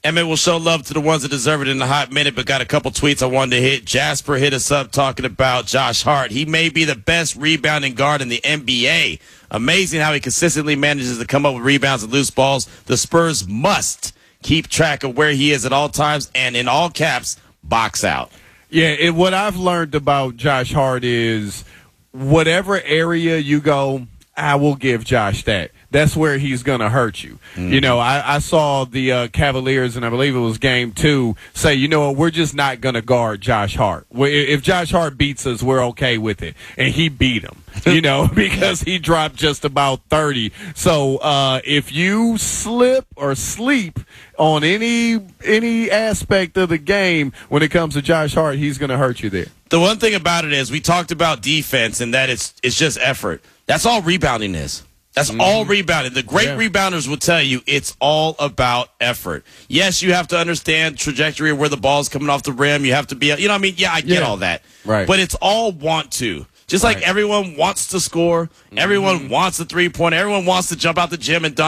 Emmett will show love to the ones that deserve it in a hot minute, but got a couple tweets I wanted to hit. Jasper hit us up talking about Josh Hart. He may be the best rebounding guard in the NBA. Amazing how he consistently manages to come up with rebounds and loose balls. The Spurs must keep track of where he is at all times, and in all caps, box out. Yeah, what I've learned about Josh Hart is whatever area you go, I will give Josh that. That's where he's going to hurt you. Mm-hmm. You know, I saw the Cavaliers, and I believe it was game 2, say, you know what, we're just not going to guard Josh Hart. If Josh Hart beats us, we're okay with it. And he beat him, you know, because he dropped just about 30. So if you slip or sleep on any aspect of the game when it comes to Josh Hart, he's going to hurt you there. The one thing about it is we talked about defense and that it's just effort. That's all rebounding is. That's all rebounding. The great rebounders will tell you it's all about effort. Yes, you have to understand trajectory of where the ball's coming off the rim. You have to be, you know what I mean? Yeah, I get all that. Right. But it's all want to. Just like everyone wants to score, everyone wants a three-pointer, everyone wants to jump out the gym and dunk.